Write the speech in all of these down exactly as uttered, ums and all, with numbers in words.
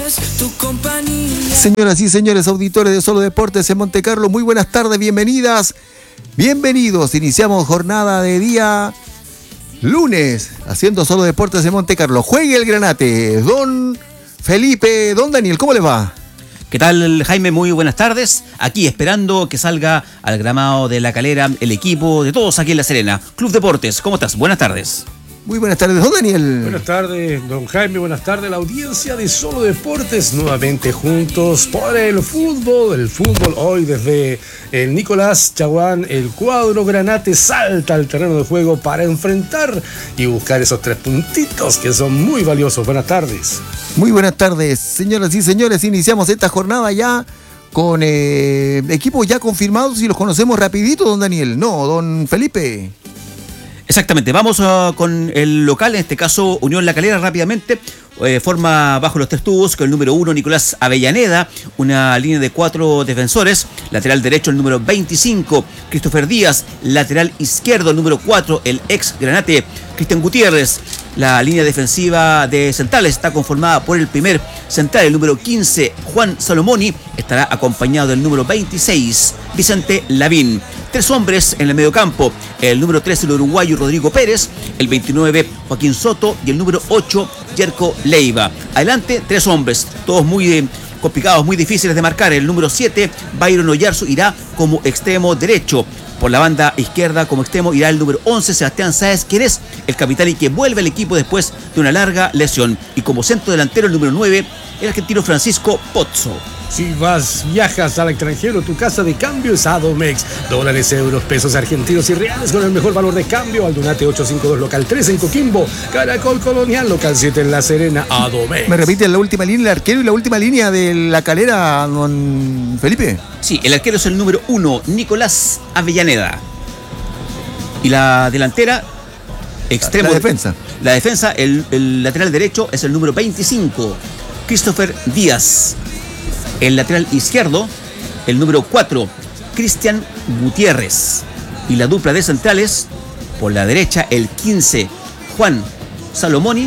tu compañía. Señoras y señores auditores de Solo Deportes en Monte Carlo, muy buenas tardes, bienvenidas, bienvenidos. Iniciamos jornada de día lunes, haciendo Solo Deportes en Monte Carlo. Juegue el Granate, don Felipe, don Daniel, ¿cómo les va? ¿Qué tal, Jaime? Muy buenas tardes. Aquí esperando que salga al gramado de La Calera el equipo de todos aquí en La Serena. Club Deportes, ¿cómo estás? Buenas tardes. Muy buenas tardes, don Daniel. Buenas tardes, don Jaime, buenas tardes, la audiencia de Solo Deportes, nuevamente juntos por el fútbol, el fútbol hoy desde el Nicolás Chaguán, el cuadro Granate salta al terreno de juego para enfrentar y buscar esos tres puntitos que son muy valiosos. Buenas tardes. Muy buenas tardes, señoras y señores, iniciamos esta jornada ya con eh, equipos ya confirmados y los conocemos rapidito, don Daniel. No, don Felipe. Exactamente, vamos uh, con el local, en este caso Unión La Calera rápidamente. Eh, forma bajo los tres tubos con el número uno Nicolás Avellaneda, una línea de cuatro defensores, lateral derecho el número veinticinco Christopher Díaz, lateral izquierdo el número cuatro el ex Granate Cristian Gutiérrez. La línea defensiva de centrales está conformada por el primer central, el número quince Juan Salomoni, estará acompañado del número veintiséis Vicente Lavín. Tres hombres en el mediocampo, el número trece el uruguayo Rodrigo Pérez, el veintinueve Joaquín Soto y el número ocho Yerko Leiva. Adelante, tres hombres, todos muy eh, complicados, muy difíciles de marcar. El número siete, Byron Oyarzo, irá como extremo derecho. Por la banda izquierda como extremo irá el número once, Sebastián Sáez, quien es el capitán y que vuelve al equipo después de una larga lesión. Y como centro delantero el número nueve, el argentino Francisco Pozzo. Si vas, viajas al extranjero, tu casa de cambio es Adomex. Dólares, euros, pesos argentinos y reales con el mejor valor de cambio. Aldunate ochocientos cincuenta y dos, local tres en Coquimbo. Caracol Colonial, local siete en La Serena. Adomex. ¿Me repite la última línea, el arquero y la última línea de La Calera, don Felipe? Sí, el arquero es el número uno, Nicolás Avellaneda. Y la delantera, extremo. La defensa. La defensa, el, el lateral derecho es el número veinticinco, Christopher Díaz. El lateral izquierdo, el número cuatro, Cristian Gutiérrez. Y la dupla de centrales, por la derecha, el quince, Juan Salomoni.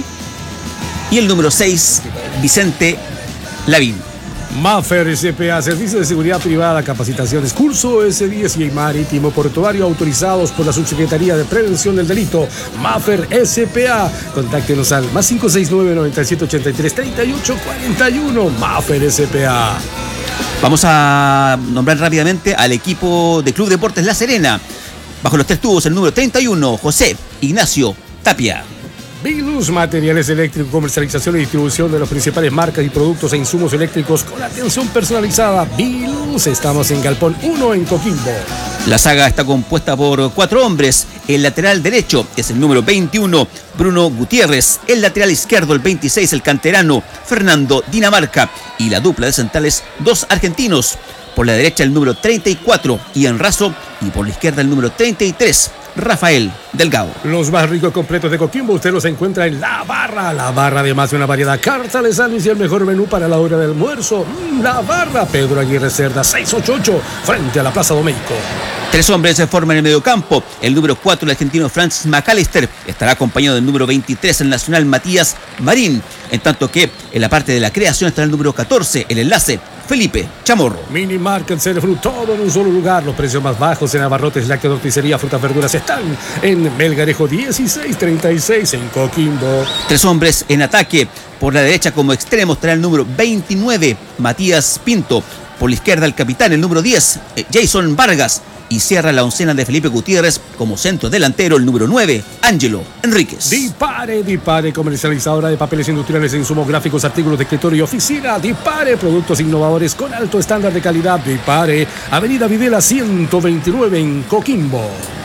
Y el número seis, Vicente Lavín. Maffer S P A, Servicio de Seguridad Privada, Capacitaciones, Curso S diez y Marítimo Portuario autorizados por la Subsecretaría de Prevención del Delito. Maffer S P A, contáctenos al más cinco seis nueve, nueve siete ocho tres, tres ocho cuatro uno. Maffer S P A. Vamos a nombrar rápidamente al equipo de Club Deportes La Serena. Bajo los tres tubos el número treinta y uno, José Ignacio Tapia. Bilus, materiales eléctricos, comercialización y distribución de las principales marcas y productos e insumos eléctricos con atención personalizada. Bilus, estamos en Galpón uno en Coquimbo. La saga está compuesta por cuatro hombres. El lateral derecho es el número veintiuno, Bruno Gutiérrez. El lateral izquierdo, el veintiséis, el canterano Fernando Dinamarca. Y la dupla de centrales, dos argentinos. Por la derecha el número treinta y cuatro, Ian Razo. Y por la izquierda el número treinta y tres, Rafael Delgado. Los más ricos completos de Coquimbo usted los encuentra en La Barra. La Barra, además de una variedad carta de sándwich y el mejor menú para la hora del almuerzo. La Barra, Pedro Aguirre Cerda, seiscientos ochenta y ocho, frente a la Plaza Domeico. Tres hombres se forman en el mediocampo. El número cuatro, el argentino Francis McAllister, estará acompañado del número veintitrés, el nacional Matías Marín. En tanto que en la parte de la creación estará el número catorce, el enlace Felipe Chamorro. Mini Market Cerefruit, todo en un solo lugar. Los precios más bajos en abarrotes, lácteos, roticería, frutas, verduras están en Melgarejo dieciséis treinta y seis en Coquimbo. Tres hombres en ataque. Por la derecha como extremo estará el número veintinueve, Matías Pinto. Por la izquierda el capitán, el número diez, Jason Vargas. Y cierra la oncena de Felipe Gutiérrez como centro delantero, el número nueve, Ángelo Enríquez. Dipare, Dipare, comercializadora de papeles industriales e insumos gráficos, artículos de escritorio y oficina. Dipare, productos innovadores con alto estándar de calidad. Dipare, Avenida Videla ciento veintinueve en Coquimbo.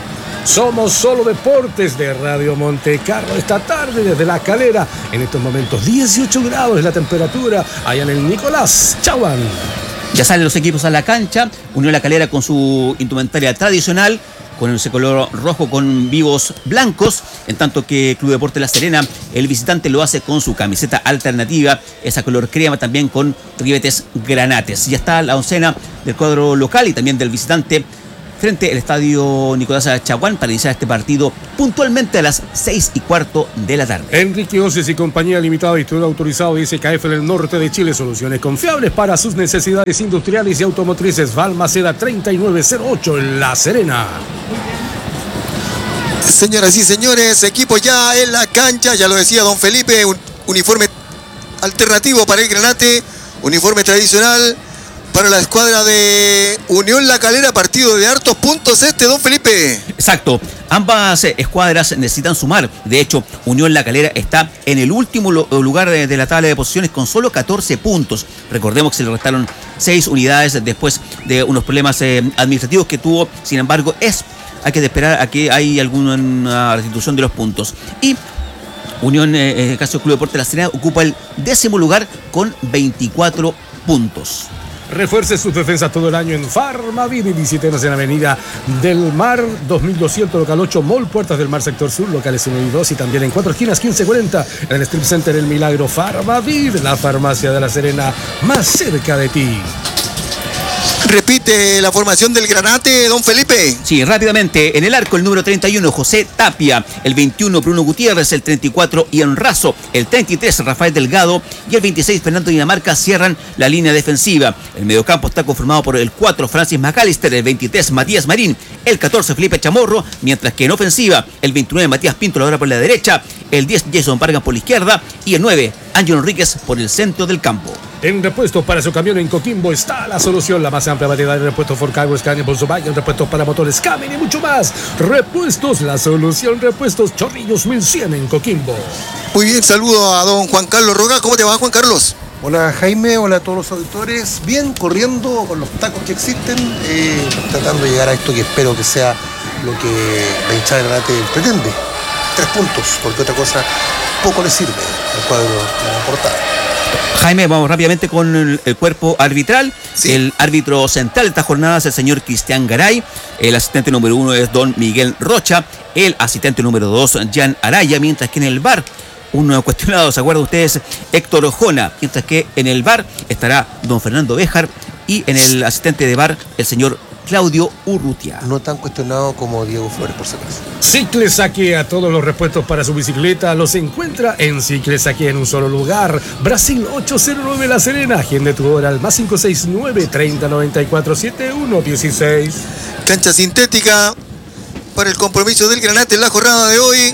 Somos Solo Deportes de Radio Monte Carlo esta tarde desde La Calera. En estos momentos dieciocho grados es la temperatura allá en el Nicolás Chaguán. Ya salen los equipos a la cancha. Unión La Calera con su indumentaria tradicional, con ese color rojo con vivos blancos, en tanto que Club Deportes La Serena, el visitante lo hace con su camiseta alternativa, esa color crema también con ribetes granates. Ya está la oncena del cuadro local y también del visitante frente al estadio Nicolás Chaguán para iniciar este partido puntualmente a las seis y cuarto de la tarde. Enrique Oces y compañía limitada, distribuidor autorizado de S K F del norte de Chile. Soluciones confiables para sus necesidades industriales y automotrices. Balmaceda treinta y nueve cero ocho en La Serena. Señoras y señores, equipo ya en la cancha, ya lo decía don Felipe, un uniforme alternativo para el Granate, uniforme tradicional para la escuadra de Unión La Calera, partido de hartos puntos este, don Felipe. Exacto, ambas eh, escuadras necesitan sumar. De hecho, Unión La Calera está en el último lo, lugar de, de la tabla de posiciones con solo catorce puntos. Recordemos que se le restaron seis unidades después de unos problemas eh, administrativos que tuvo. Sin embargo, es hay que esperar a que hay alguna restitución de los puntos. Y Unión, eh, en el caso del Club Deportes La Serena, ocupa el décimo lugar con veinticuatro puntos. Refuerce sus defensas todo el año en Farmavit y visítenos en Avenida del Mar dos mil doscientos, local ocho, Mall Puertas del Mar, sector sur, locales uno y dos, y también en cuatro esquinas quince cuarenta, en el Strip Center El Milagro. Farmavit, la farmacia de La Serena, más cerca de ti. Repite la formación del Granate, don Felipe. Sí, rápidamente. En el arco, el número treinta y uno, José Tapia. El veintiuno, Bruno Gutiérrez. El treinta y cuatro, Ian Razo. El treinta y tres, Rafael Delgado. Y el veintiséis, Fernando Dinamarca, cierran la línea defensiva. El mediocampo está conformado por el cuatro, Francis McAllister. El veintitrés, Matías Marín. El catorce, Felipe Chamorro. Mientras que en ofensiva, el veintinueve, Matías Pinto, ahora por la derecha. El diez, Jason Vargas por la izquierda. Y el nueve, Ángel Enríquez por el centro del campo. En repuestos para su camión en Coquimbo está la solución, la más amplia variedad de repuestos Ford Cargo, Scania, Volkswagen, repuestos para motores, Camin y mucho más. Repuestos, la solución, repuestos Chorrillos mil cien en Coquimbo. Muy bien, saludo a don Juan Carlos Roga. ¿Cómo te va, Juan Carlos? Hola Jaime, hola a todos los auditores. Bien, corriendo con los tacos que existen, eh, tratando de llegar a esto que espero que sea lo que la hinchada de Granate pretende. Tres puntos, porque otra cosa poco le sirve al cuadro de la portada. Jaime, vamos rápidamente con el, el cuerpo arbitral. Sí. El árbitro central de esta jornada es el señor Cristian Garay. El asistente número uno es don Miguel Rocha. El asistente número dos, Jan Araya. Mientras que en el V A R, un cuestionado, ¿se acuerdan ustedes? Héctor Jona. Mientras que en el V A R estará don Fernando Béjar. Y en el asistente de V A R, el señor Claudio Urrutia. No tan cuestionado como Diego Flores, por si acaso. Cicle Saque, a todos los repuestos para su bicicleta los encuentra en Cicle Saque en un solo lugar. Brasil ocho cero nueve La Serena. Agende tu hora al más cinco seis nueve, treinta noventa y cuatro, setenta y uno dieciséis. Cancha sintética para el compromiso del Granate en la jornada de hoy.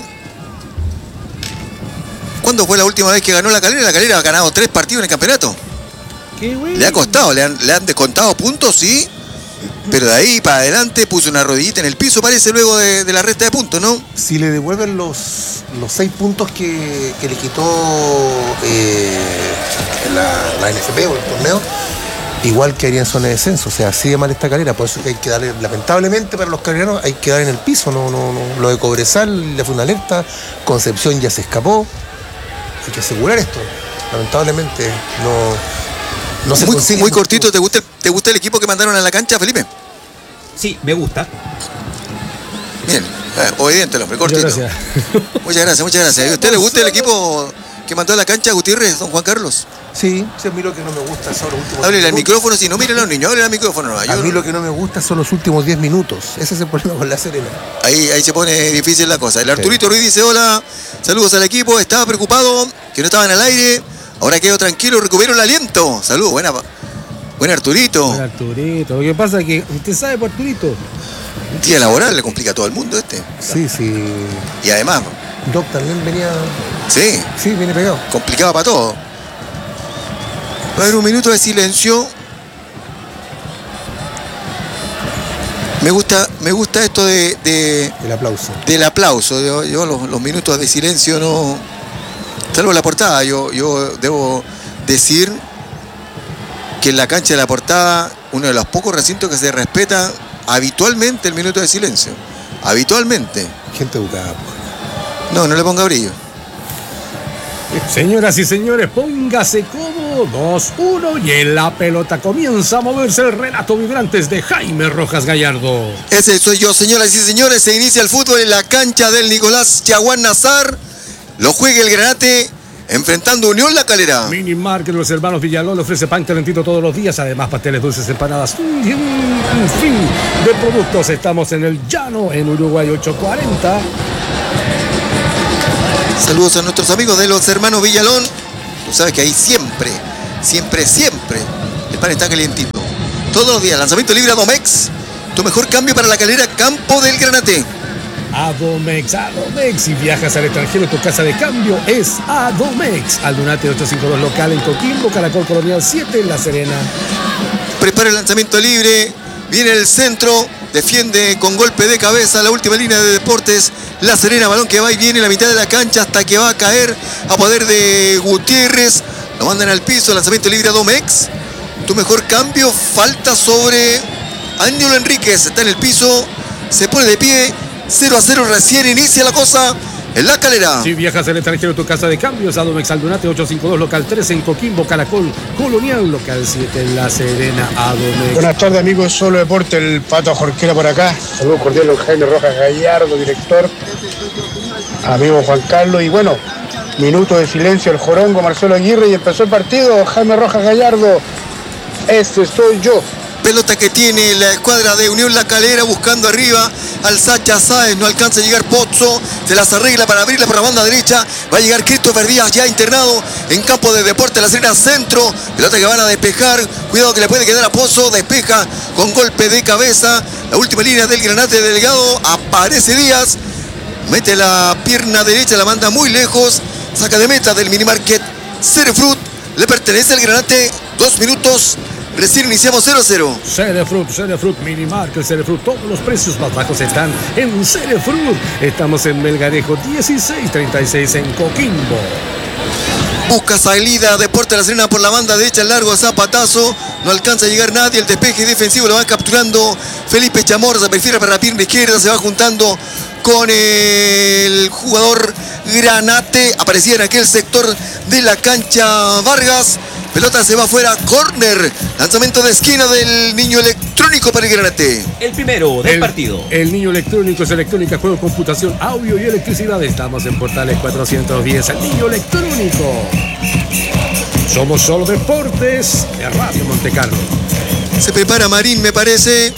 ¿Cuándo fue la última vez que ganó la Calera? La Calera ha ganado tres partidos en el campeonato. Qué bueno. Le ha costado, le han, le han descontado puntos, sí. Pero de ahí para adelante puso una rodillita en el piso, parece, luego de, de la resta de puntos, ¿no? Si le devuelven los, los seis puntos que, que le quitó eh, la, la N F P o el torneo, igual quedaría en zona de descenso. O sea, así de mal esta Calera. Por eso que hay que darle, lamentablemente para los caleranos, hay que dar en el piso. No, no, no. Lo de Cobresal le fue una alerta, Concepción ya se escapó. Hay que asegurar esto. Lamentablemente no... No se muy, muy cortito, ¿te gusta, ¿te gusta el equipo que mandaron a la cancha, Felipe? Sí, me gusta. Bien, eh, obediente el hombre, cortito. Muchas gracias. Muchas gracias, muchas gracias. ¿A usted le gusta el equipo que mandó a la cancha Gutiérrez, don Juan Carlos? Sí, sí, a mí lo que no me gusta son los últimos... Háblele al micrófono, si no, miren a los niños, háblele al micrófono. No, a mí lo que no me gusta son los últimos diez minutos. Ese es el problema con La Serena. Ahí, ahí se pone difícil la cosa. El Arturito sí. Ruiz dice, hola, saludos al equipo, estaba preocupado, que no estaban al aire. Ahora quedo tranquilo, recupero el aliento. Saludos, buena, buen Arturito. Buen Arturito. Lo que pasa es que usted sabe por Arturito. Un día laboral le complica a todo el mundo este. Sí, sí. Y además... Doc también venía... Sí. Sí, viene pegado. Complicado para todo. Va a haber un minuto de silencio. Me gusta, me gusta esto de... de el aplauso. Del aplauso. Yo, yo los, los minutos de silencio no... Salvo la portada, yo, yo debo decir que en la cancha de la portada, uno de los pocos recintos que se respeta habitualmente el minuto de silencio. Habitualmente. Gente educada. No, no le ponga brillo. Señoras y señores, póngase cómodo. dos uno y en la pelota comienza a moverse el relato vibrantes de Jaime Rojas Gallardo. Ese soy yo, señoras y señores. Se inicia el fútbol en la cancha del Nicolás Chaguán Nazar. Lo juega el Granate enfrentando Unión La Calera. Mini Market de los hermanos Villalón ofrece pan calentito todos los días, además pasteles dulces, empanadas y un fin de productos. Estamos en el Llano, en Uruguay ochocientos cuarenta. Saludos a nuestros amigos de los hermanos Villalón. Tú sabes que ahí siempre, siempre, siempre el pan está calientito. Todos los días, lanzamiento libre a Domex. Tu mejor cambio para La Calera, Campo del Granate. Adomex, Adomex. Si viajas al extranjero, tu casa de cambio es Adomex. Aldunate ochocientos cincuenta y dos local en Coquimbo, Caracol Colonial siete en La Serena. Prepara el lanzamiento libre. Viene el centro. Defiende con golpe de cabeza la última línea de Deportes La Serena. Balón que va y viene en la mitad de la cancha hasta que va a caer a poder de Gutiérrez. Lo mandan al piso. Lanzamiento libre a Domex. Tu mejor cambio. Falta sobre Ángelo Enríquez. Está en el piso. Se pone de pie. cero a cero, recién inicia la cosa en La Calera. Si viajas al extranjero, tu casa de cambios, Adomex Aldunate ochocientos cincuenta y dos, local tres en Coquimbo, Caracol Colonial, local siete en La Serena, Adomex. Buenas tardes, amigos de Solo Deporte, el Pato Jorquera por acá. Saludos cordiales, Jaime Rojas Gallardo, director. Amigo Juan Carlos, y bueno, minuto de silencio, el jorongo Marcelo Aguirre, y empezó el partido. Jaime Rojas Gallardo, este soy yo. Pelota que tiene la escuadra de Unión La Calera buscando arriba al Sacha Sáez, no alcanza a llegar Pozzo, se las arregla para abrirla por la banda derecha, va a llegar Christopher Díaz ya internado en campo de Deportes La Serena centro, pelota que van a despejar, cuidado que le puede quedar a Pozzo, despeja con golpe de cabeza, la última línea del Granate Delgado, aparece Díaz, mete la pierna derecha, la manda muy lejos, saca de meta del minimarket Cerefruit, le pertenece al Granate, dos minutos. Recién iniciamos cero a cero. Cerefruit, Cerefruit, Mini Market, Cerefruit. Todos los precios más bajos están en Cerefruit. Estamos en Melgarejo dieciséis treinta y seis en Coquimbo. Busca salida Deportes La Serena por la banda derecha, el largo zapatazo. No alcanza a llegar nadie. El despeje defensivo lo va capturando Felipe Chamorro. Se prefiere para la pierna izquierda. Se va juntando con el jugador Granate. Aparecía en aquel sector de la cancha Vargas. Pelota se va afuera, córner, lanzamiento de esquina del niño electrónico para el Granate. El primero del el, partido. El niño electrónico es electrónica, juego, computación, audio y electricidad. Estamos en Portales cuatrocientos diez, el niño electrónico. Somos Solo Deportes de Radio Montecarlo. Se prepara Marín, me parece.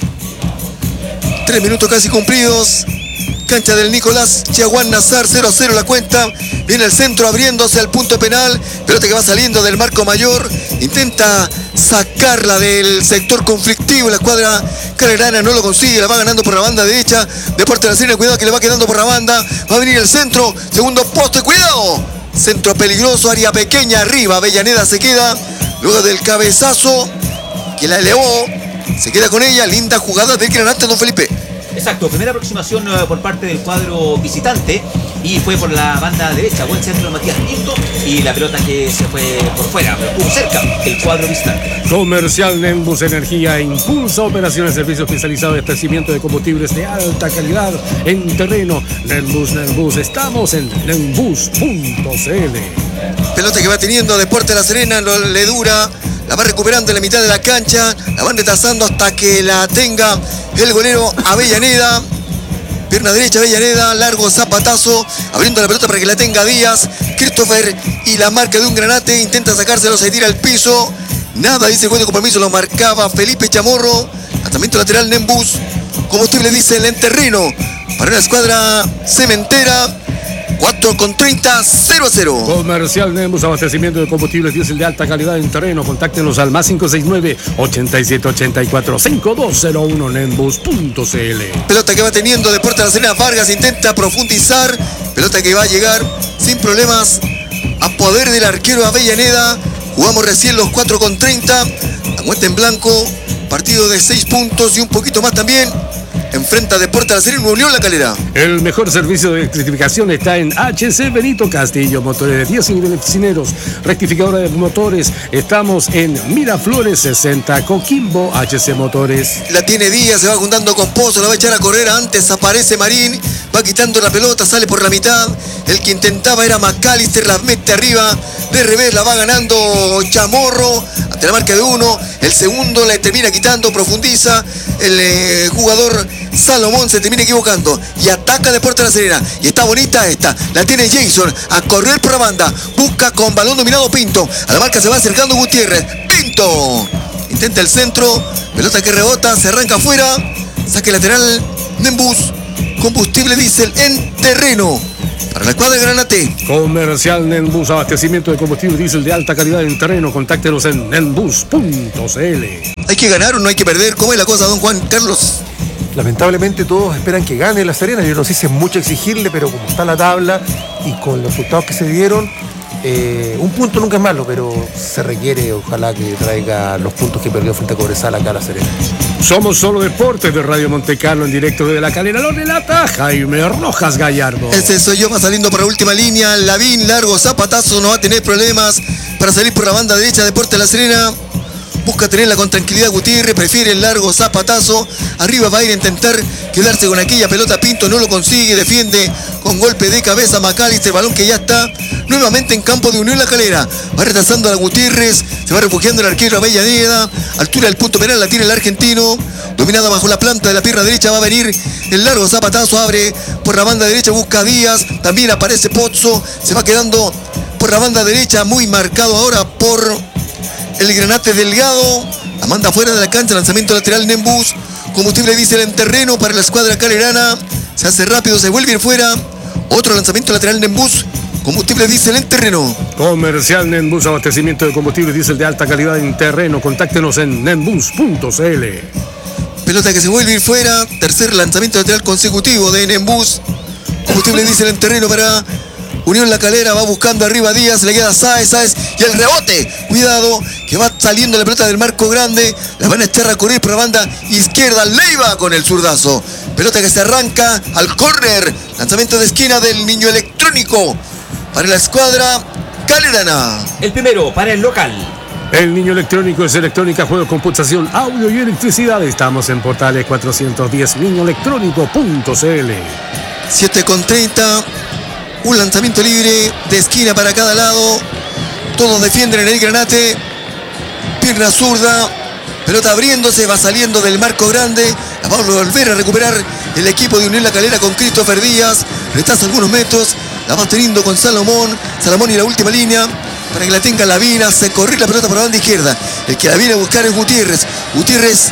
Tres minutos casi cumplidos. Cancha del Nicolás Chiaguán Nazar, cero a cero la cuenta. Viene el centro abriéndose al punto penal. Pelota que va saliendo del marco mayor. Intenta sacarla del sector conflictivo. La escuadra calerana no lo consigue. La va ganando por la banda derecha. Deportes La Serena, cuidado que le va quedando por la banda. Va a venir el centro. Segundo poste, cuidado. Centro peligroso, área pequeña arriba. Avellaneda se queda. Luego del cabezazo que la elevó. Se queda con ella. Linda jugada del Granate, don Felipe. Exacto, primera aproximación uh, por parte del cuadro visitante y fue por la banda derecha, buen centro de Matías Pinto y la pelota que se fue por fuera, pero estuvo cerca el cuadro visitante. Comercial Nembus Energía impulsa operaciones, servicios especializados de abastecimiento de combustibles de alta calidad en terreno. Nembus, Nembus, estamos en nembus punto c l. Pelota que va teniendo Deportes La Serena, no le dura. La va recuperando en la mitad de la cancha. La van retrasando hasta que la tenga el golero Avellaneda. Pierna derecha Avellaneda. Largo zapatazo. Abriendo la pelota para que la tenga Díaz. Christopher y la marca de un Granate. Intenta sacárselo. Se tira al piso. Nada, dice el juez de compromiso. Lo marcaba Felipe Chamorro. Lanzamiento lateral Nembus. Combustible dice el en terreno. Para una escuadra cementera. cuatro con treinta, cero a cero. Comercial Nembus, abastecimiento de combustibles diésel de alta calidad en terreno. Contáctenos al más cinco seis nueve, ocho siete ocho cuatro, cinco dos cero uno nembus punto c l. Pelota que va teniendo Deportes La Serena. Vargas intenta profundizar. Pelota que va a llegar sin problemas a poder del arquero Avellaneda. Jugamos recién los cuatro con treinta. La cuenta en blanco. Partido de seis puntos y un poquito más también. Enfrenta Deportes La Serena, Unión La Calera. El mejor servicio de electrificación está en H C Benito Castillo, motores de diez beneficineros, rectificadora de motores. Estamos en Miraflores sesenta, Coquimbo, H C Motores. La tiene Díaz, se va juntando con Pozo, la va a echar a correr. Antes aparece Marín, va quitando la pelota, sale por la mitad. El que intentaba era McAllister, la mete arriba. De revés la va ganando Chamorro, ante la marca de uno. El segundo la termina quitando, profundiza el eh, jugador Salomón se termina equivocando y ataca Deportes La Serena. Y está bonita esta. La tiene Jason a correr por la banda. Busca con balón dominado Pinto. A la marca se va acercando Gutiérrez. Pinto. Intenta el centro. Pelota que rebota. Se arranca afuera. Saque lateral. Nembus. Combustible diésel en terreno. Para la escuadra de Granate. Comercial Nenbus, abastecimiento de combustible diésel de alta calidad en terreno. Contáctenos en nenbus punto c l. ¿Hay que ganar o no hay que perder? ¿Cómo es la cosa, don Juan Carlos? Lamentablemente todos esperan que gane La Serena. Yo no sé si es mucho exigirle, pero como está la tabla y con los resultados que se dieron, eh, un punto nunca es malo, pero se requiere, ojalá que traiga los puntos que perdió frente a Cobresal acá a La Serena. Somos Solo Deportes de Radio Montecarlo en directo desde La Calera. Lo relata Jaime Rojas Gallardo. Ese soy yo, va saliendo por la última línea. Lavín, largo, zapatazo, no va a tener problemas para salir por la banda derecha de Deportes La Serena. Busca tenerla con tranquilidad Gutiérrez, prefiere el largo zapatazo. Arriba va a ir a intentar quedarse con aquella pelota. Pinto no lo consigue, defiende con golpe de cabeza Macalister, balón que ya está nuevamente en campo de Unión La Calera. Va retrasando a Gutiérrez, se va refugiando el arquero Avellaneda. Altura del punto penal la tiene el argentino. Dominada bajo la planta de la pierna derecha, va a venir el largo zapatazo, abre por la banda derecha, busca Díaz. También aparece Pozzo, se va quedando por la banda derecha, muy marcado ahora por el Granate Delgado. La manda fuera de la cancha, lanzamiento lateral Nembus. Combustible diésel en terreno para la escuadra calerana. Se hace rápido, se vuelve a ir fuera. Otro lanzamiento lateral Nembus. Combustible diésel en terreno. Comercial Nenbus, abastecimiento de combustible diésel de alta calidad en terreno. Contáctenos en nenbus punto c l. Pelota que se vuelve a ir fuera. Tercer lanzamiento lateral consecutivo de Nembus. Combustible diésel en terreno para Unión La Calera. Va buscando arriba Díaz, le queda Sáez, Sáez y el rebote. Cuidado, que va saliendo la pelota del marco grande. La van a echar a correr por la banda izquierda. Leiva con el zurdazo. Pelota que se arranca al córner. Lanzamiento de esquina del Niño Electrónico para la escuadra calerana. El primero para el local. El Niño Electrónico es electrónica, juego, computación, audio y electricidad. Estamos en Portales cuatrocientos diez, niño electrónico punto c l. siete con treinta. Un lanzamiento libre de esquina para cada lado. Todos defienden en el Granate. Pierna zurda. Pelota abriéndose, va saliendo del marco grande. La va a volver a recuperar el equipo de Unión La Calera con Christopher Díaz. Retrasa algunos metros. La va teniendo con Salomón. Salomón y la última línea para que la tenga Lavín. Se corre la pelota por la banda izquierda. El que la viene a buscar es Gutiérrez. Gutiérrez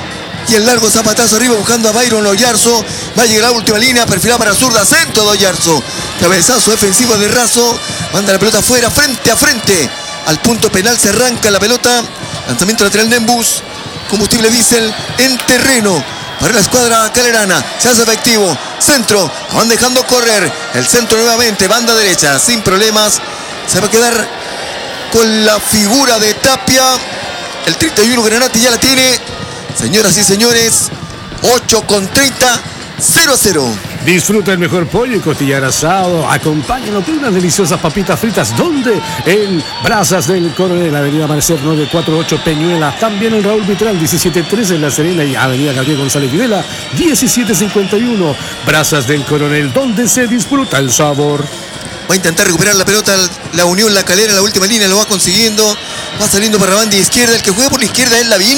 y el largo zapatazo arriba buscando a Byron Oyarzo. Va a llegar a la última línea, perfilada para zurda, centro de Oyarzo. Cabezazo defensivo de Razo. Manda la pelota afuera, frente a frente. Al punto penal se arranca la pelota. Lanzamiento lateral Nembus. Combustible diésel en terreno para la escuadra calerana. Se hace efectivo. Centro. La van dejando correr. El centro nuevamente. Banda derecha. Sin problemas. Se va a quedar con la figura de Tapia. El treinta y uno Granate ya la tiene. Señoras y señores, ocho con treinta, cero a cero. Disfruta el mejor pollo y costillar asado. Acompáñalo con unas deliciosas papitas fritas. ¿Dónde? En Brasas del Coronel, Avenida Amanecer nueve cuatro ocho Peñuela. También en Raúl Vitral diecisiete trece en La Serena y Avenida Gabriel González Videla diecisiete cincuenta y uno. Brasas del Coronel, donde se disfruta el sabor. Va a intentar recuperar la pelota la Unión La Calera, la última línea lo va consiguiendo. Va saliendo para la banda izquierda. El que juega por la izquierda es Lavín.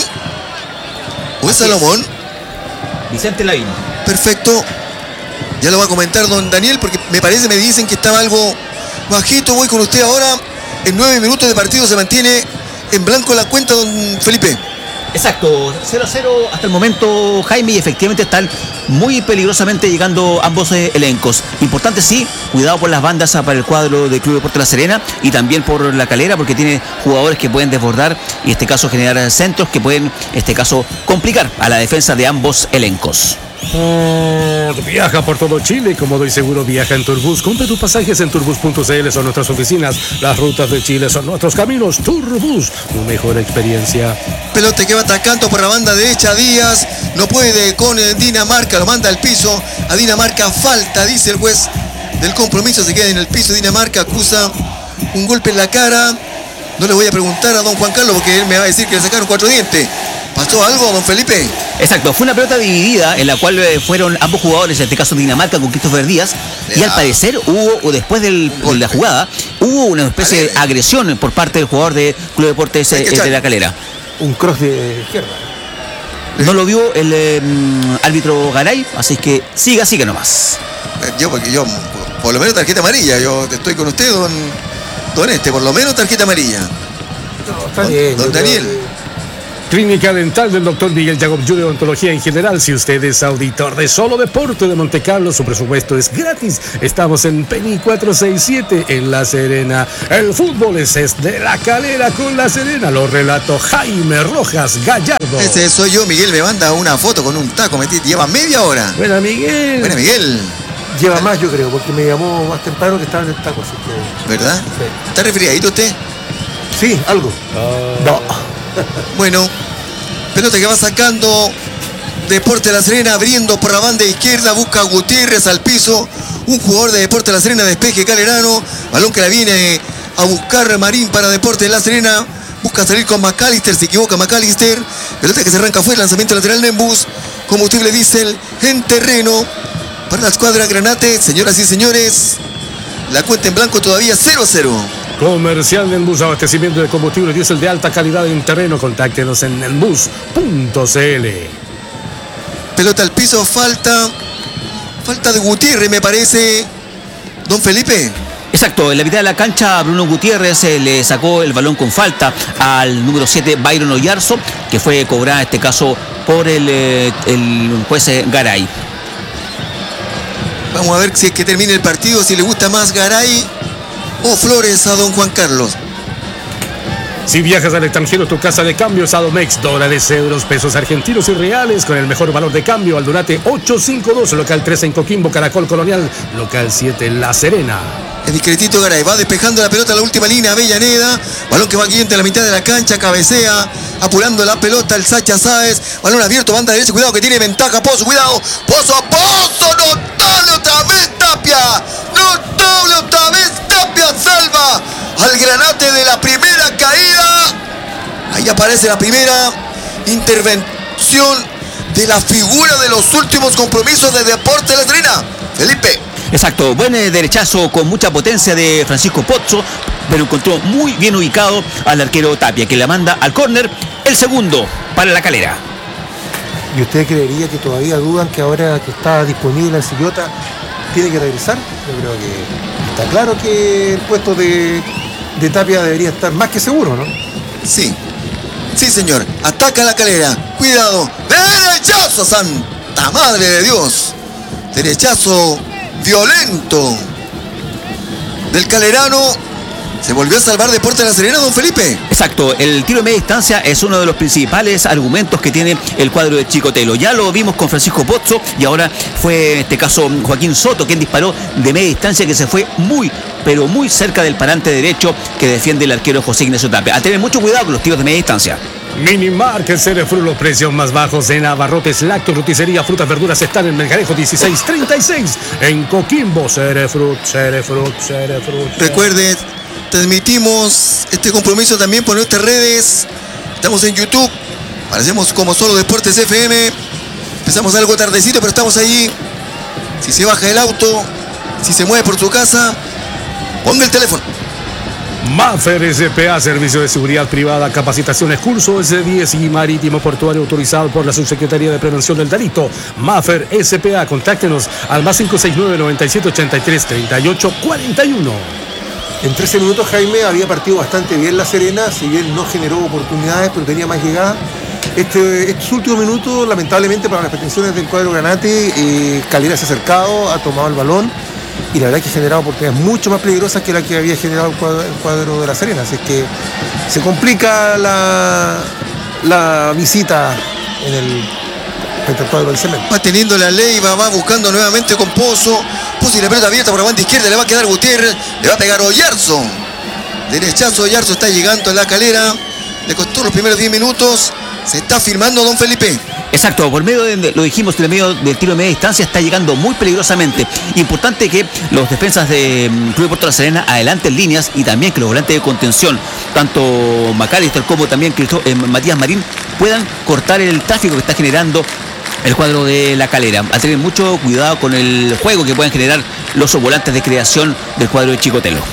¿O es Salomón? Vicente Lavín. Perfecto. Ya lo va a comentar don Daniel porque me parece, me dicen que estaba algo bajito. Voy con usted ahora. En nueve minutos de partido se mantiene en blanco la cuenta, don Felipe. Exacto, cero a cero hasta el momento, Jaime, y efectivamente están muy peligrosamente llegando ambos eh, elencos. Importante, sí, cuidado por las bandas para el cuadro del Club Deportes La Serena y también por La Calera, porque tiene jugadores que pueden desbordar y en este caso generar centros que pueden, en este caso, complicar a la defensa de ambos elencos. Oh, viaja por todo Chile, como doy seguro viaja en Turbus. Compra tus pasajes en turbus punto c l, son nuestras oficinas. Las rutas de Chile son nuestros caminos. Turbus, tu mejor experiencia. Pelota que va atacando por la banda derecha. Díaz no puede con Dinamarca, lo manda al piso. A Dinamarca falta, dice el juez del compromiso. Se queda en el piso. Dinamarca acusa un golpe en la cara. No le voy a preguntar a don Juan Carlos porque él me va a decir que le sacaron cuatro dientes. ¿Pasó algo, don Felipe? Exacto, fue una pelota dividida en la cual eh, fueron ambos jugadores, en este caso Dinamarca con Christopher Díaz, y Ya. al parecer hubo, o después del, de la jugada, hubo una especie de agresión por parte del jugador de Club Deportes Hay eh, que de echar. La Calera. Un cross de izquierda. No lo vio el eh, árbitro Garay, así que siga, siga nomás. Yo, porque yo, por lo menos tarjeta amarilla. Yo estoy con usted, don, don este, por lo menos tarjeta amarilla. No, está Don, bien, don yo creo Daniel. que- Clínica Dental del doctor Miguel Jacob Junior Odontología en general. Si usted es auditor de Solo Deporte de Monte Carlo, su presupuesto es gratis. Estamos en Penny cuatrocientos sesenta y siete en La Serena. El fútbol es, es de La Calera con La Serena. Lo relató Jaime Rojas Gallardo. Ese soy yo, Miguel me manda una foto con un taco, metí, lleva media hora. Buena, Miguel. Bueno, Miguel, Lleva más, yo creo, porque me llamó más temprano que estaba en el taco, así que... ¿verdad? Sí. ¿Está resfriadito usted? Sí, algo. No. Bueno, pelota que va sacando Deporte La Serena, abriendo por la banda izquierda, busca a Gutiérrez al piso, un jugador de Deporte La Serena, despeje Calerano, balón que la viene a buscar Marín para Deporte La Serena, busca salir con McAllister, se equivoca McAllister, pelota que se arranca fuera, lanzamiento lateral Nembus, combustible diésel en terreno para la escuadra Granate. Señoras y señores, la cuenta en blanco todavía cero a cero. Comercial Nenbus, abastecimiento de combustible diésel de alta calidad en terreno. Contáctenos en nenbus punto c l. Pelota al piso, falta. Falta de Gutiérrez, me parece. Don Felipe. Exacto, en la mitad de la cancha Bruno Gutiérrez eh, le sacó el balón con falta al número siete Byron Oyarzo, que fue cobrada en este caso por el, eh, el juez eh, Garay. Vamos a ver si es que termine el partido, si le gusta más Garay o Flores a don Juan Carlos. Si viajas al extranjero, tu casa de cambio es Adomex, dólares, euros, pesos argentinos y reales con el mejor valor de cambio. Aldunate ochocientos cincuenta y dos, local tres en Coquimbo, Caracol Colonial, local siete en La Serena. El discretito Garay va despejando la pelota a la última línea, Avellaneda, balón que va guiante a la mitad de la cancha, cabecea, apurando la pelota el Sacha Sáez, balón abierto, banda derecha, cuidado que tiene ventaja, Pozo, cuidado, Pozo, Pozo, notable otra vez Tapia, notable otra vez Tapia, salva al Granate de la primera caída. Ahí aparece la primera intervención de la figura de los últimos compromisos de Deporte La Serena. Felipe. Exacto, buen eh, derechazo con mucha potencia de Francisco Pozzo, pero encontró muy bien ubicado al arquero Tapia, que la manda al córner, el segundo para La Calera. ¿Y usted creería que todavía dudan que ahora que está disponible el Sillota tiene que regresar? Yo creo que está claro que el puesto de, de Tapia debería estar más que seguro, ¿no? Sí, sí señor, ataca La Calera, cuidado, derechazo, santa madre de Dios, derechazo violento del Calerano. Se volvió a salvar Deporte La Serena, don Felipe. Exacto, el tiro de media distancia es uno de los principales argumentos que tiene el cuadro de Chicotelo. Ya lo vimos con Francisco Pozzo y ahora fue en este caso Joaquín Soto quien disparó de media distancia, que se fue muy, pero muy cerca del parante derecho que defiende el arquero José Ignacio Tapia. A tener mucho cuidado con los tiros de media distancia. Minimarket Cerefruit, los precios más bajos en abarrotes, lácteos, roticería, frutas, verduras están en Melgarejo dieciséis treinta y seis. En Coquimbo, Cerefruit, Cerefruit, Cerefruit. Recuerden, transmitimos este compromiso también por nuestras redes. Estamos en YouTube, aparecemos como Solo Deportes F M. Empezamos algo tardecito, pero estamos allí. Si se baja del auto, si se mueve por su casa, ponga el teléfono. Maffer S P A, servicio de seguridad privada, capacitaciones, curso S diez y marítimo portuario autorizado por la Subsecretaría de Prevención del Delito. Maffer S P A, contáctenos al más cinco seis nueve, noventa y siete, ochenta y tres, treinta y ocho, cuarenta y uno. En trece minutos Jaime había partido bastante bien La Serena, si bien no generó oportunidades, pero tenía más llegada. Este, estos últimos minutos, lamentablemente para las pretensiones del cuadro Granate, eh, Calera se ha acercado, ha tomado el balón y la verdad es que ha generado oportunidades mucho más peligrosas que la que había generado el cuadro, el cuadro de La Serena. Así es que se complica la, la visita en el, frente al cuadro del Cemento. Va teniendo la ley, va, va buscando nuevamente con Pozo. Pozo y la pelota abierta por la banda izquierda, le va a quedar Gutiérrez, le va a pegar Oyarzo. Derechazo, Oyarzo está llegando a La Calera. Le costó los primeros diez minutos. Se está firmando don Felipe. Exacto, por medio de, lo dijimos, por medio del tiro de media distancia está llegando muy peligrosamente. Importante que los defensas de um, Club Deportes La Serena adelanten líneas y también que los volantes de contención, tanto McAllister como también Cristo, eh, Matías Marín, puedan cortar el tráfico que está generando el cuadro de La Calera. A tener mucho cuidado con el juego que pueden generar los volantes de creación del cuadro de Chicotelo.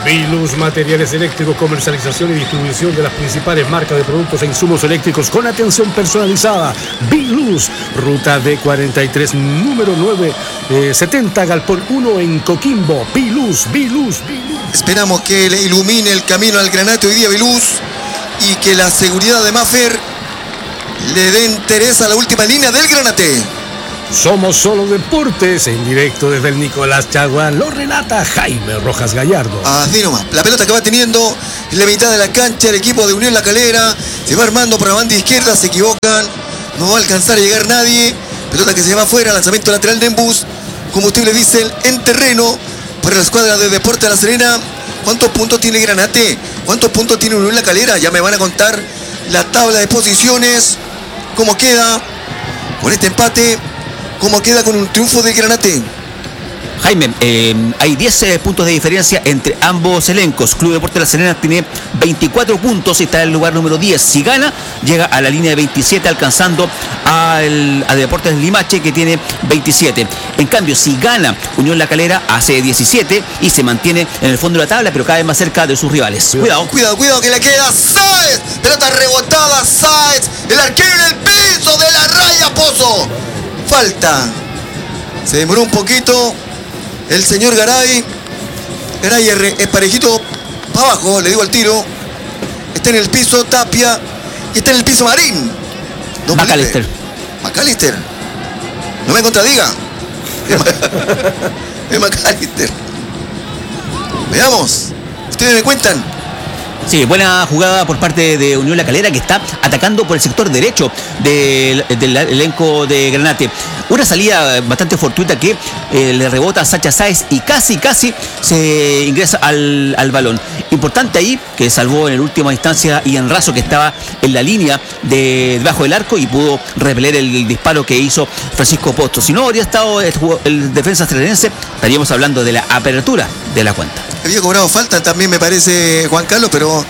Viluz Materiales Eléctricos, comercialización y distribución de las principales marcas de productos e insumos eléctricos con atención personalizada. Viluz, ruta D cuarenta y tres, número nueve setenta, Galpón uno en Coquimbo. Viluz, Viluz, Viluz. Esperamos que le ilumine el camino al Granate hoy día Viluz y que la seguridad de Maffer le dé interés a la última línea del Granate. Somos Solo Deportes, en directo desde el Nicolás Chaguán, lo relata Jaime Rojas Gallardo. Así nomás, la pelota que va teniendo en la mitad de la cancha el equipo de Unión La Calera, se va armando por la banda izquierda, se equivocan, no va a alcanzar a llegar nadie, pelota que se va afuera, lanzamiento lateral de Embus, combustible diésel en terreno para la escuadra de Deportes de La Serena. ¿Cuántos puntos tiene Granate? ¿Cuántos puntos tiene Unión La Calera? Ya me van a contar la tabla de posiciones, cómo queda con este empate. ¿Cómo queda con un triunfo de Granate? Jaime, eh, hay diez eh, puntos de diferencia entre ambos elencos. Club Deportes La Serena tiene veinticuatro puntos y está en el lugar número diez. Si gana, llega a la línea de veintisiete, alcanzando al, a Deportes Limache, que tiene veintisiete. En cambio, si gana Unión La Calera, hace diecisiete y se mantiene en el fondo de la tabla, pero cada vez más cerca de sus rivales. Cuidado. Cuidado, cuidado, que le queda Sáez. Pelota rebotada, Sáez. El arquero en el piso de la raya, Pozo. Falta. Se demoró un poquito el señor Garay. Garay es parejito para abajo, le digo al tiro. Está en el piso Tapia y está en el piso Marín. Don McAllister. McAllister. No me contradiga. Es McAllister. Veamos. Ustedes me cuentan. Sí, buena jugada por parte de Unión La Calera, que está atacando por el sector derecho del, del elenco de Granate. Una salida bastante fortuita que eh, le rebota a Sacha Sáez y casi, casi se ingresa al, al balón. Importante ahí que salvó en la última instancia Ian Razo, que estaba en la línea de debajo del arco y pudo repeler el, el disparo que hizo Francisco Posto. Si no habría estado el, el defensa serenense, estaríamos hablando de la apertura de la cuenta. Había cobrado falta también, me parece, Juan Carlos, pero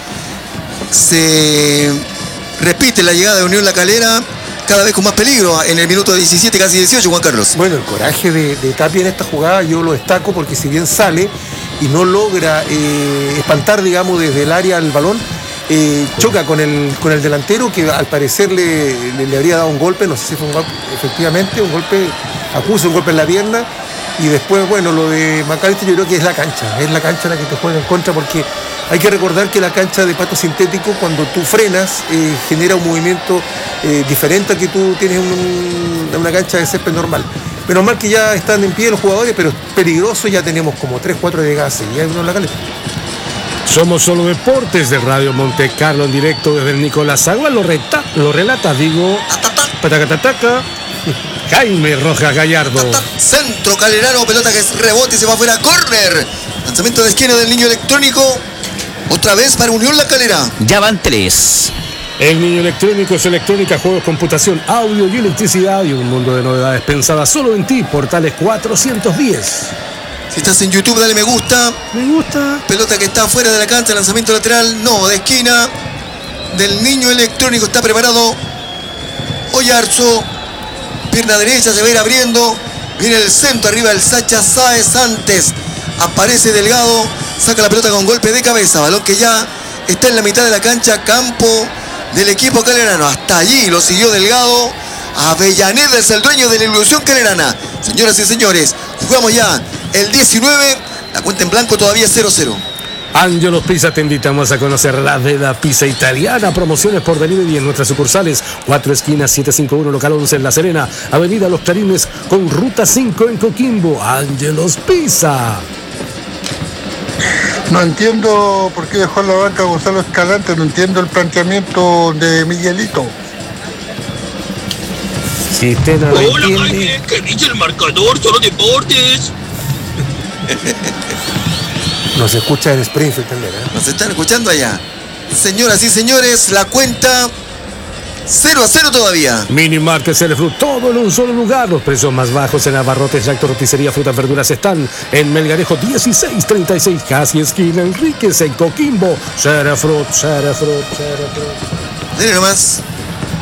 se repite la llegada de Unión La Calera cada vez con más peligro en el minuto diecisiete, casi dieciocho, Juan Carlos. Bueno, el coraje de, de Tapia en esta jugada yo lo destaco porque si bien sale y no logra eh, espantar, digamos, desde el área al balón, eh, choca con el, con el delantero, que al parecer le, le, le habría dado un golpe, no sé si fue un golpe, efectivamente, un golpe, acusa un golpe en la pierna. Y después, bueno, lo de McAllister yo creo que es la cancha, es la cancha la que te juega en contra, porque hay que recordar que la cancha de pasto sintético, cuando tú frenas, eh, genera un movimiento eh, diferente al que tú tienes en un, una cancha de césped normal. Menos mal que ya están en pie los jugadores, pero es peligroso, ya tenemos como tres, cuatro de gas y hay uno en la caleta. Somos Solo Deportes de Radio Monte Carlo, en directo desde el Nicolás Agua, lo, reta, lo relata, digo, patacatataca, Jaime Rojas Gallardo. Centro calerano, pelota que es rebote y se va afuera, córner. Lanzamiento de esquina del niño electrónico. Otra vez para Unión La Calera. Ya van tres. El Niño Electrónico es electrónica, juegos, computación, audio y electricidad, y un mundo de novedades pensadas solo en ti. Portales cuatrocientos diez. Si estás en YouTube, dale me gusta. Me gusta. Pelota que está fuera de la cancha, lanzamiento lateral, no, de esquina del Niño Electrónico. Está preparado Oyarzo. Pierna derecha, se va a ir abriendo. Viene el centro, arriba el Sacha Sáez antes. Aparece Delgado, saca la pelota con golpe de cabeza. Balón que ya está en la mitad de la cancha, campo del equipo calerano. Hasta allí lo siguió Delgado. Avellaneda es el dueño de la ilusión calerana. Señoras y señores, jugamos ya el diecinueve. La cuenta en blanco todavía cero cero. Angelos Pizza, te invitamos a conocer la Veda Pizza Italiana. Promociones por delivery en nuestras sucursales. Cuatro esquinas, setecientos cincuenta y uno, local once en La Serena. Avenida Los Clarines con ruta cinco en Coquimbo. Angelos Pizza. No entiendo por qué dejó en la banca a Gonzalo Escalante, no entiendo el planteamiento de Miguelito. Si usted no lo Hola, entiende... Jaime, que dice el marcador, Solo Deportes. Nos escucha en Springfield también, ¿eh? Nos están escuchando allá. Señoras y señores, la cuenta cero a cero todavía. Mini Market Celefruit, todo en un solo lugar. Los precios más bajos en abarrotes, lacto, roticería, frutas, verduras están en Melgarejo dieciséis treinta y seis, casi esquina Enríquez, en Coquimbo. Celefruit, Celefruit, Celefruit. Dele nomás.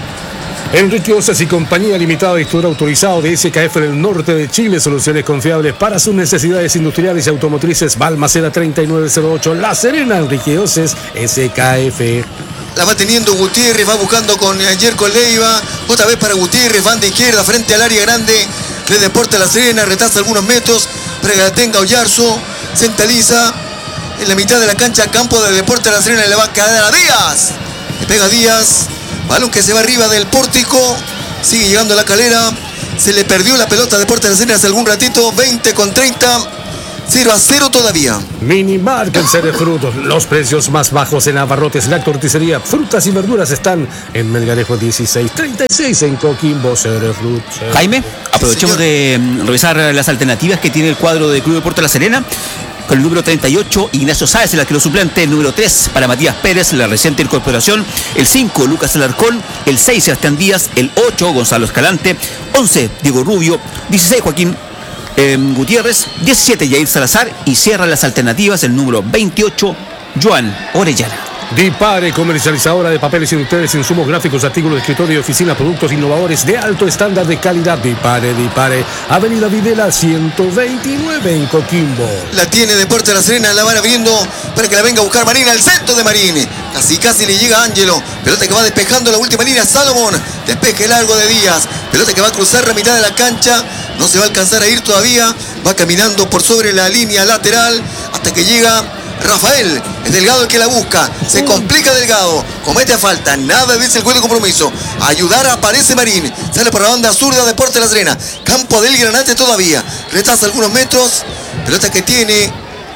Enrique Oces y Compañía Limitada, distribuidor autorizado de S K F del norte de Chile. Soluciones confiables para sus necesidades industriales y automotrices. Balmaceda treinta y nueve cero ocho, La Serena. Enrique Oces, S K F. La va teniendo Gutiérrez, va buscando con ayer con Leiva. Otra vez para Gutiérrez, banda izquierda frente al área grande de Deportes La Serena. Retrasa algunos metros para que la tenga Oyarzo. Centraliza en la mitad de la cancha, campo de Deportes La Serena. Le va a caer a Díaz. Le pega Díaz. Balón que se va arriba del pórtico. Sigue llegando a la calera. Se le perdió la pelota a Deportes La Serena hace algún ratito. veinte con treinta. cero a cero todavía. Minimarket Cerefrutos, los precios más bajos en abarrotes, la torticería, frutas y verduras están en Melgarejo dieciséis treinta y seis, en Coquimbo. Cerefrut. Jaime, aprovechemos Sí, de mm, revisar las alternativas que tiene el cuadro de Club Deportes La Serena. Con el número treinta y ocho, Ignacio Sáez, el arquero suplente. El número tres para Matías Pérez, la reciente incorporación. El cinco, Lucas Alarcón. El seis, Sebastián Díaz. El ocho, Gonzalo Escalante. once, Diego Rubio. dieciséis, Joaquín eh, Gutiérrez. diecisiete, Yair Salazar. Y cierra las alternativas el número veintiocho, Joan Orellana. Dipare, comercializadora de papeles industriales, insumos gráficos, artículos de escritorio y oficina, productos innovadores de alto estándar de calidad. Dipare, Dipare, Avenida Videla ciento veintinueve en Coquimbo. La tiene Deportes La Serena, la van abriendo para que la venga a buscar Marín al centro de Marín. Casi casi le llega Ángelo. Pelota que va despejando la última línea, Salomón. Despeje largo de Díaz. Pelota que va a cruzar la mitad de la cancha. No se va a alcanzar a ir todavía. Va caminando por sobre la línea lateral hasta que llega Rafael. Es Delgado el que la busca. Se complica Delgado. Comete a falta. Nada dice el juez de compromiso. Ayudar aparece Marín. Sale por la banda zurda Deportes La Serena. Campo del Granate todavía. Retrasa algunos metros. Pelota que tiene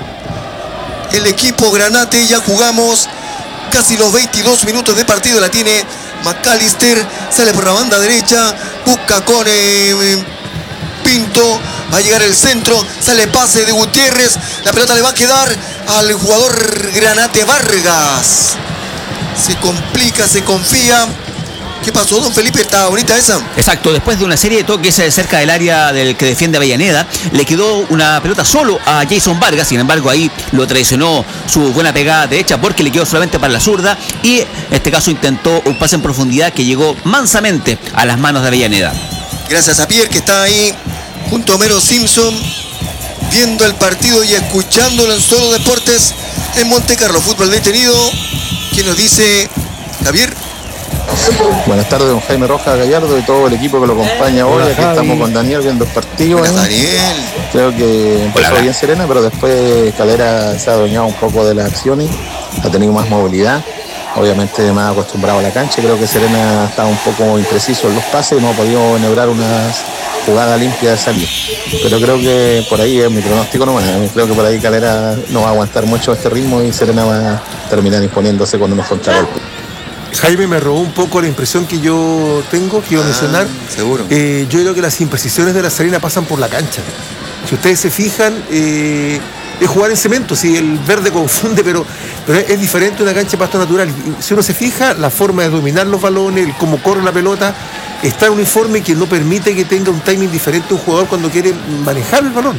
el equipo Granate. Ya jugamos casi los veintidós minutos de partido. La tiene McAllister. Sale por la banda derecha. Busca con eh, Pinto. Va a llegar el centro. Sale pase de Gutiérrez. La pelota le va a quedar al jugador Granate Vargas. Se complica, se confía. ¿Qué pasó, don Felipe? ¿Está bonita esa? Exacto, después de una serie de toques cerca del área del que defiende Avellaneda, le quedó una pelota solo a Jason Vargas. Sin embargo, ahí lo traicionó su buena pegada derecha porque le quedó solamente para la zurda. Y en este caso intentó un pase en profundidad que llegó mansamente a las manos de Avellaneda. Gracias a Pierre, que está ahí junto a Homero Simpson, viendo el partido y escuchándolo en Solo Deportes en Montecarlo. Fútbol detenido. ¿Quién nos dice, Javier? Buenas tardes, don Jaime Rojas Gallardo y todo el equipo que lo acompaña hoy. Aquí estamos con Daniel viendo el partido. Buenas, ¿eh? Daniel. Creo que empezó Hola. bien Serena, pero después Calera se ha adueñado un poco de las acciones, ha tenido más movilidad, obviamente más acostumbrado a la cancha. Creo que Serena está un poco impreciso en los pases y no ha podido enhebrar una jugada limpia de salida. Pero creo que por ahí es mi pronóstico nomás. Creo que por ahí Calera no va a aguantar mucho este ritmo y Serena va a terminar imponiéndose con unos contragolpes. Jaime me robó un poco la impresión que yo tengo, que iba a Ah, mencionar. seguro. Eh, yo creo que las imprecisiones de La Serena pasan por la cancha. Si ustedes se fijan, eh, es jugar en cemento. Sí, el verde confunde, pero, pero es diferente una cancha de pasto natural. Si uno se fija, la forma de dominar los balones, el cómo corre la pelota, está uniforme que no permite que tenga un timing diferente un jugador cuando quiere manejar el balón.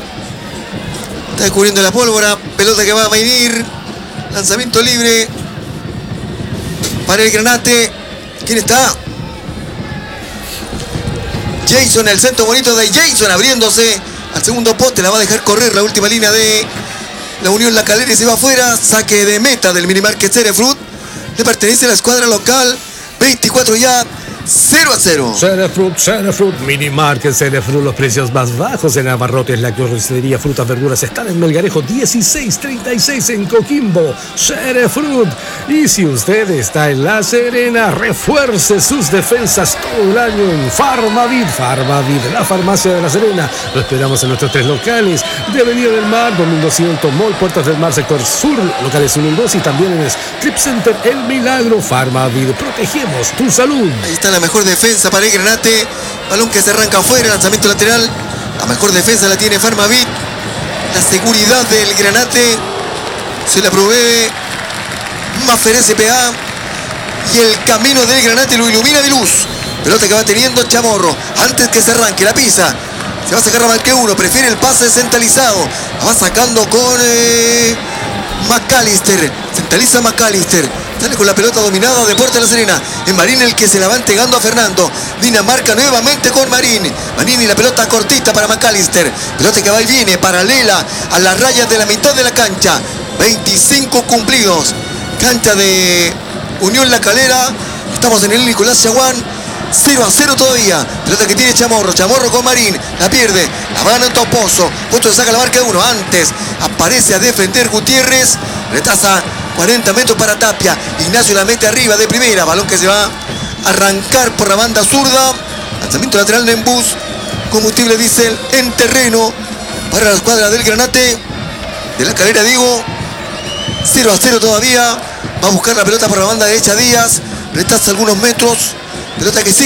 Está descubriendo la pólvora. Pelota que va a venir. Lanzamiento libre para el Granate. ¿Quién está? Jason, el centro bonito de Jason, abriéndose al segundo poste. La va a dejar correr la última línea de la Unión La Calera y se va afuera. Saque de meta del Minimarket Cerefruit. Le pertenece a la escuadra local. veinticuatro ya. cero a cero. Cerefruit, Cerefruit, Minimarket Cerefruit, los precios más bajos en abarrotes, la carnicería, frutas, verduras están en Melgarejo dieciséis treinta y seis en Coquimbo. Cerefruit. Y si usted está en La Serena, refuerce sus defensas todo el año en Farmavid. Farmavid, la farmacia de La Serena. Lo esperamos en nuestros tres locales de Avenida del Mar, dos mil doscientos, Mall Puertas del Mar, sector sur, locales uno y dos, y también en Strip Center El Milagro. Farmavid, protegemos tu salud. Ahí está la mejor defensa para el Granate. Balón que se arranca afuera, lanzamiento lateral. La mejor defensa la tiene Farmavit. La seguridad del Granate se la provee Maffer S P A. Y el camino del Granate lo ilumina de luz. Pelota que va teniendo Chamorro. Antes que se arranque, la pisa. Se va a sacar a Marque uno. Prefiere el pase centralizado. La va sacando con eh, McAllister. Centraliza McAllister. Sale con la pelota dominada Deportes La Serena. Es Marín el que se la va entregando a Fernando. Dinamarca nuevamente con Marín. Marín y la pelota cortita para McAllister. Pelota que va y viene, paralela a las rayas de la mitad de la cancha. veinticinco cumplidos. Cancha de Unión La Calera. Estamos en el Nicolás Chaguán. cero a cero todavía. Pelota que tiene Chamorro. Chamorro con Marín. La pierde. La van a Toposo. Justo saca la marca de uno. Antes aparece a defender Gutiérrez. Retaza cuarenta metros para Tapia. Ignacio la mete arriba de primera. Balón que se va a arrancar por la banda zurda. Lanzamiento lateral de Embús. Combustible diésel en terreno para la escuadra del Granate. De La Calera, digo. cero a cero todavía. Va a buscar la pelota por la banda derecha Díaz. Retaza algunos metros. Pelota que sigue.